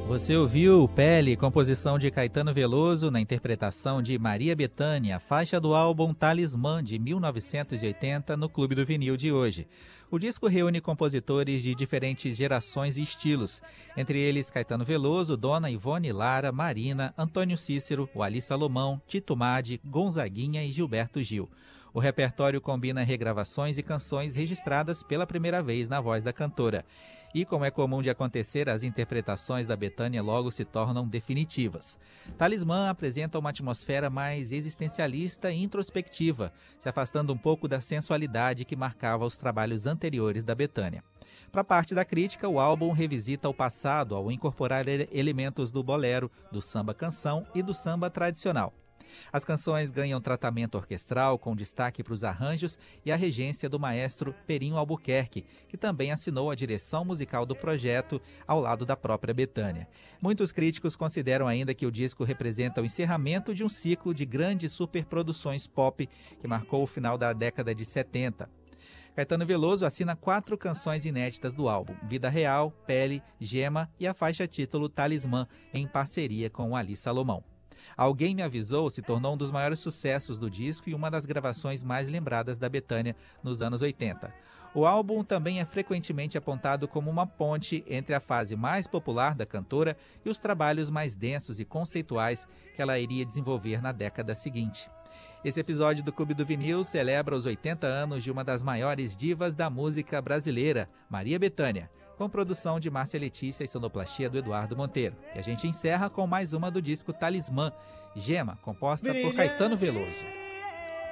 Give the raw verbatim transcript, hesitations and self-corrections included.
Você ouviu Pele, composição de Caetano Veloso, na interpretação de Maria Bethânia, faixa do álbum Talismã, de mil novecentos e oitenta, no Clube do Vinil de hoje. O disco reúne compositores de diferentes gerações e estilos, entre eles Caetano Veloso, Dona Ivone Lara, Marina, Antônio Cícero, Wally Salomão, Tito Madi, Gonzaguinha e Gilberto Gil. O repertório combina regravações e canções registradas pela primeira vez na voz da cantora. E, como é comum de acontecer, as interpretações da Bethânia logo se tornam definitivas. Talismã apresenta uma atmosfera mais existencialista e introspectiva, se afastando um pouco da sensualidade que marcava os trabalhos anteriores da Bethânia. Para parte da crítica, o álbum revisita o passado ao incorporar elementos do bolero, do samba-canção e do samba tradicional. As canções ganham tratamento orquestral, com destaque para os arranjos e a regência do maestro Perinho Albuquerque, que também assinou a direção musical do projeto, ao lado da própria Bethânia. Muitos críticos consideram ainda que o disco representa o encerramento de um ciclo de grandes superproduções pop que marcou o final da década de setenta. Caetano Veloso assina quatro canções inéditas do álbum: Vida Real, Pele, Gema e a faixa título Talismã, em parceria com Wally Salomão. Alguém Me Avisou se tornou um dos maiores sucessos do disco e uma das gravações mais lembradas da Bethânia nos anos oitenta. O álbum também é frequentemente apontado como uma ponte entre a fase mais popular da cantora e os trabalhos mais densos e conceituais que ela iria desenvolver na década seguinte. Esse episódio do Clube do Vinil celebra os oitenta anos de uma das maiores divas da música brasileira, Maria Bethânia, com produção de Márcia Letícia e sonoplastia do Eduardo Monteiro. E a gente encerra com mais uma do disco Talismã, Gema, composta por Caetano Veloso.